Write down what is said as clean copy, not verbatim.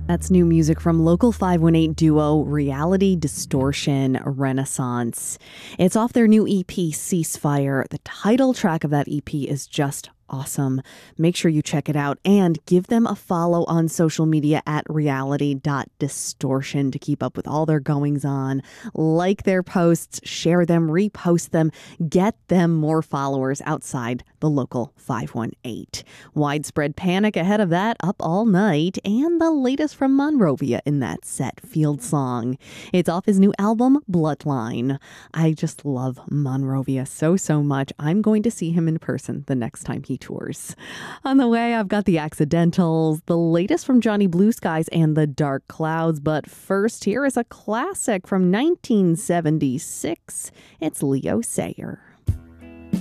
That's new music from local 518 duo Reality Distortion Renaissance. It's off their new EP, Ceasefire. The title track of that EP is just awesome. Make sure you check it out and give them a follow on social media at reality.distortion to keep up with all their goings on. Like their posts, share them, repost them, get them more followers outside the local 518. Widespread Panic ahead of that, Up All Night, and the latest from Monrovia in that set, Field Song. It's off his new album, Bloodline. I just love Monrovia so much. I'm going to see him in person the next time he tours. On the way, I've got the Accidentals, the latest from Johnny Blue Skies, and the Dark Clouds. But first, here is a classic from 1976. It's Leo Sayer.